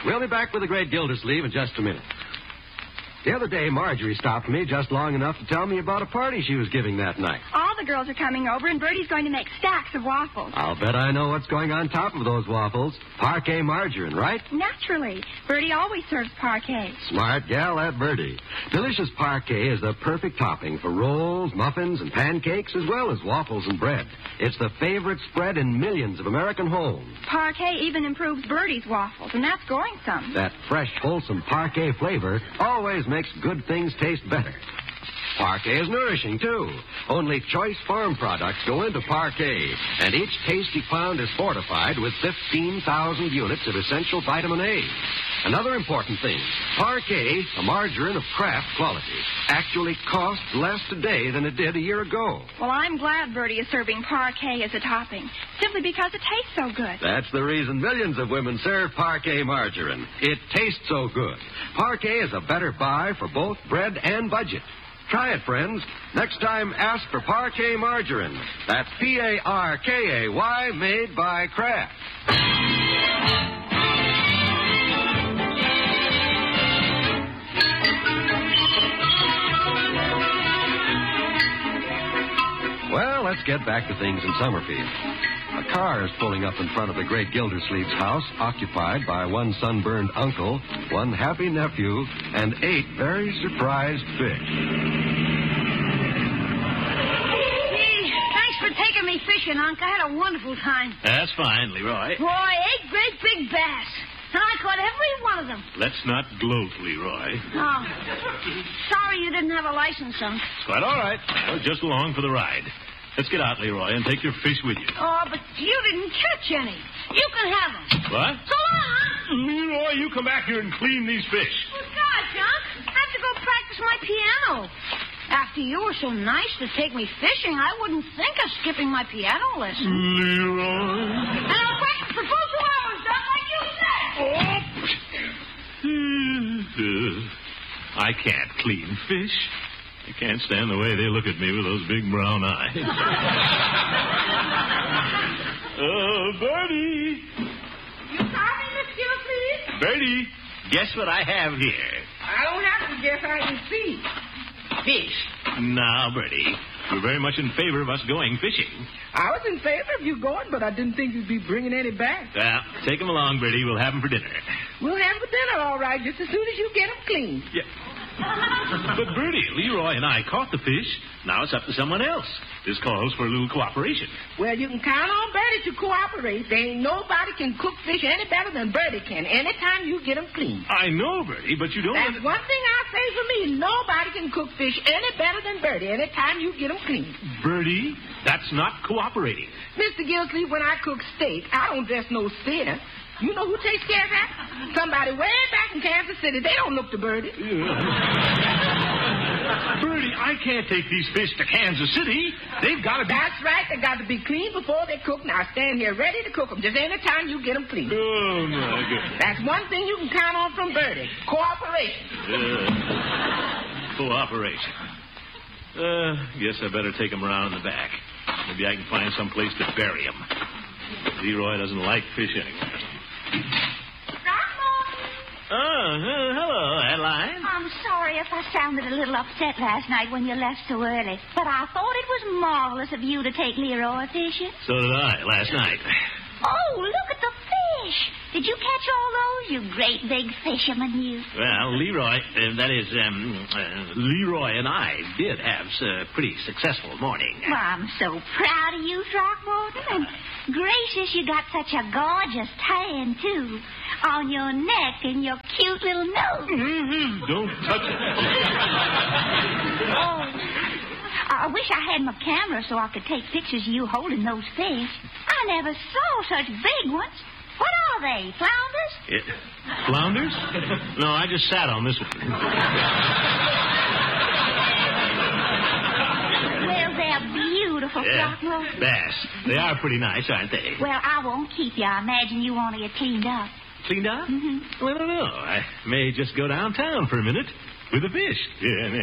We'll be back with the great Gildersleeve in just a minute. The other day, Marjorie stopped me just long enough to tell me about a party she was giving that night. All the girls are coming over, and Bertie's going to make stacks of waffles. I'll bet I know what's going on top of those waffles. Parquet margarine, right? Naturally. Bertie always serves parquet. Smart gal, that Bertie. Delicious parquet is the perfect topping for rolls, muffins, and pancakes, as well as waffles and bread. It's the favorite spread in millions of American homes. Parquet even improves Bertie's waffles, and that's going some. That fresh, wholesome parquet flavor always makes good things taste better. Parquet is nourishing, too. Only choice farm products go into parquet, and each tasty pound is fortified with 15,000 units of essential vitamin A. Another important thing, parquet, a margarine of Kraft quality, actually costs less today than it did a year ago. Well, I'm glad Bertie is serving parquet as a topping, simply because it tastes so good. That's the reason millions of women serve parquet margarine. It tastes so good. Parquet is a better buy for both bread and budget. Try it, friends. Next time, ask for parquet margarine. That's Parkay, made by Kraft. Well, let's get back to things in Summerfield. A car is pulling up in front of the great Gildersleeve's house, occupied by one sunburned uncle, one happy nephew, and 8 very surprised fish. Gee, thanks for taking me fishing, Unc. I had a wonderful time. That's fine, Leroy. Boy, 8 great big bass. And I caught every one of them. Let's not gloat, Leroy. Oh. Sorry you didn't have a license, Unc. It's quite all right. Well, just along for the ride. Let's get out, Leroy, and take your fish with you. Oh, but you didn't catch any. You can have them. What? So long, Unc. Leroy, you come back here and clean these fish. Well, gosh, Unc. I have to go practice my piano. After you were so nice to take me fishing, I wouldn't think of skipping my piano lesson. Leroy. And I'll practice for full 2 hours, Doc, like you said. I can't clean fish. I can't stand the way they look at me with those big brown eyes. Bertie. You sorry, Miss Gildersleeve? Bertie, guess what I have here? I don't have to guess. I can see. Fish. Now, Bertie, you're very much in favor of us going fishing. I was in favor of you going, but I didn't think you'd be bringing any back. Well, take them along, Bertie. We'll have them for dinner. We'll have for dinner, all right, just as soon as you get them clean. Yeah. But, Bertie, Leroy and I caught the fish. Now it's up to someone else. This calls for a little cooperation. Well, you can count on Bertie to cooperate. There ain't nobody can cook fish any better than Bertie can, anytime you get them clean. I know, Bertie, but you don't... That's one thing I'll say for me. Nobody can cook fish any better than Bertie, anytime you get them clean. Bertie, that's not cooperating. Mr. Gildersleeve, when I cook steak, I don't dress no steer. You know who takes care of that? Somebody way back in Kansas City. They don't look to Bertie. Bertie, I can't take these fish to Kansas City. They've got to be... That's right. They got to be clean before they cook. Now, stand here ready to cook them just any time you get them clean. Oh, my goodness. That's one thing you can count on from Bertie. Cooperation. Cooperation. Guess I better take them around in the back. Maybe I can find some place to bury them. Leroy doesn't like fish anymore. Hello, Adeline. I'm sorry if I sounded a little upset last night when you left so early, but I thought it was marvelous of you to take Leroy fishing. So did I, last night. Oh, look at the fish. Did you catch all those, you great big fisherman, you? Well, Leroy, Leroy and I did have a pretty successful morning. Well, I'm so proud of you, Throckmorton. And gracious, you got such a gorgeous tan, too, on your neck and your cute little nose. Mm-hmm. Don't touch it. Oh, I wish I had my camera so I could take pictures of you holding those fish. I never saw such big ones. What are they, flounders? Flounders? No, I just sat on this one. Well, they're beautiful, Throckmorton. Bass. They are pretty nice, aren't they? Well, I won't keep you. I imagine you want to get cleaned up. Cleaned up? Mm-hmm. Well, I don't know. I may just go downtown for a minute with the fish. Yeah.